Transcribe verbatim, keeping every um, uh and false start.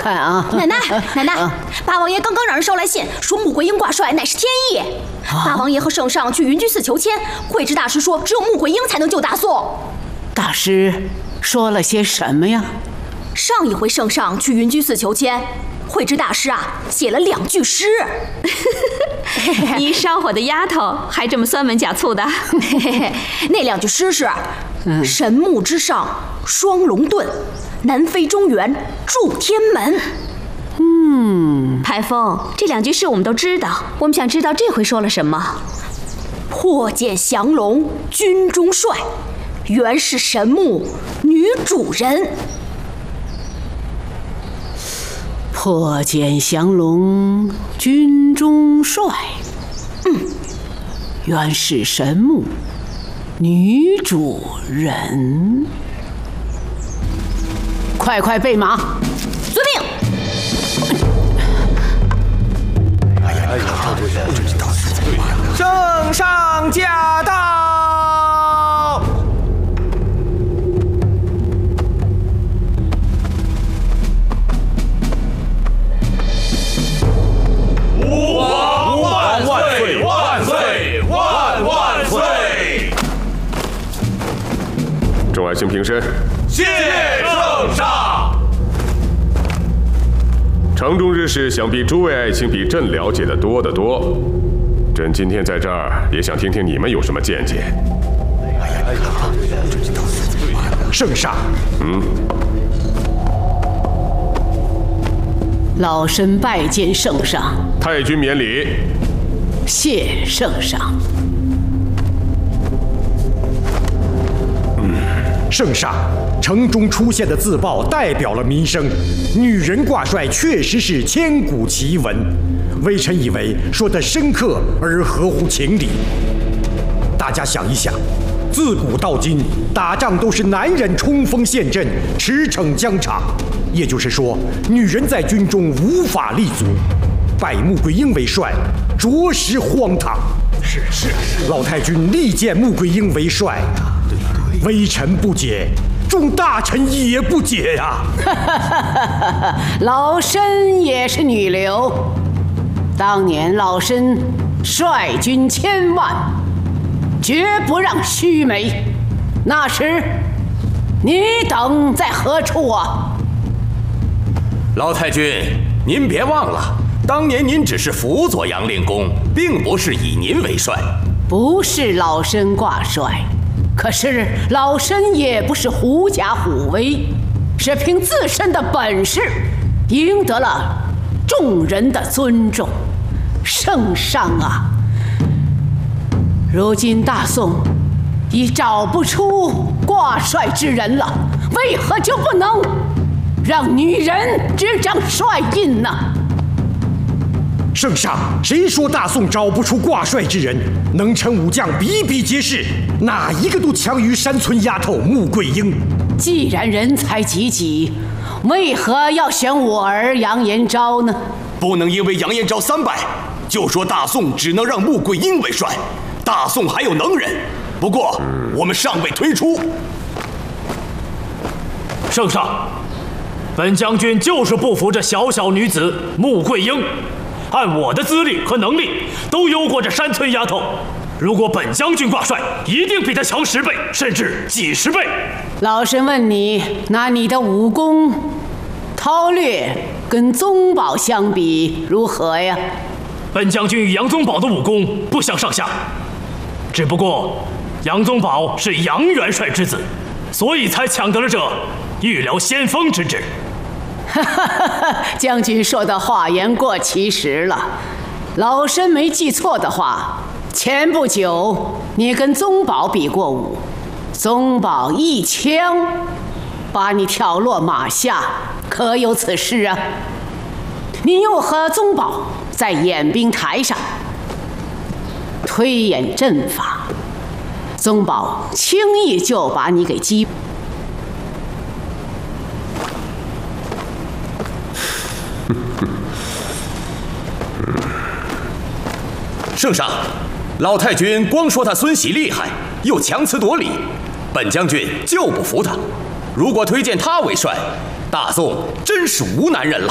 看啊！ 奶奶，奶奶，八王爷刚刚让人捎来信，说穆桂英挂帅乃是天意。八王爷和圣上去云居寺求签，慧知大师说只有穆桂英才能救大宋。 大师说了些什么呀？ 上一回圣上去云居寺求签，慧知大师啊写了两句诗。 你烧火的丫头还这么酸文假醋的。 那两句诗是：嗯、神木之上双龙遁，南飞中原助天门。 嗯，台风，这两句诗我们都知道，我们想知道这回说了什么。 破剑降龙军中帅，原是神木女主人。 破剑降龙军中帅，嗯，原是神木女主人。快快备马！ 遵命。 哎呀，哎呀，这这到底是怎么样？圣上驾到！ 吾皇万岁万岁万万岁！ 众爱卿平身。 谢圣上。 城中之事，想必诸位爱卿比朕了解的多得多。朕今天在这儿，也想听听你们有什么见解。 哎呀，哎呀，这这到底是怎么样？圣上， 嗯。 老身拜见圣上。 太君免礼。 谢圣上。 嗯，圣上，城中出现的自报代表了民生，女人挂帅确实是千古奇闻。微臣以为说得深刻而合乎情理。大家想一想，自古到今，打仗都是男人冲锋陷阵，驰骋疆场。也就是说，女人在军中无法立足。拜穆桂英为帅，着实荒唐。 是是是， 老太君力荐穆桂英为帅啊，微臣不解，众大臣也不解呀。 老身也是女流，当年老身率军千万，绝不让须眉。那时你等在何处啊？ 老太君，您别忘了，当年您只是辅佐杨令公，并不是以您为帅。 不是老身挂帅，可是老身也不是狐假虎威，是凭自身的本事赢得了众人的尊重。圣上啊，如今大宋已找不出挂帅之人了，为何就不能让女人执掌帅印呢？ 圣上，谁说大宋找不出挂帅之人？能臣武将比比皆是，哪一个都强于山村丫头穆桂英。 既然人才济济，为何要选我儿杨延昭呢？ 不能因为杨延昭三败，就说大宋只能让穆桂英为帅。大宋还有能人，不过我们尚未推出。 圣上，本将军就是不服这小小女子穆桂英。按我的资历和能力，都优过这山村丫头。如果本将军挂帅，一定比她强十倍，甚至几十倍。 老身问你，拿你的武功，韬略跟宗保相比如何呀？ 本将军与杨宗保的武功不相上下，只不过杨宗保是杨元帅之子，所以才抢得了这御疗先锋之职。 将军说的话言过其实了。老身没记错的话，前不久你跟宗保比过武，宗保一枪把你挑落马下，可有此事啊？你又和宗保在演兵台上推演阵法，宗保轻易就把你给击。 圣上，老太君光说他孙喜厉害，又强词夺理，本将军就不服他。如果推荐他为帅，大宋真是无男人了。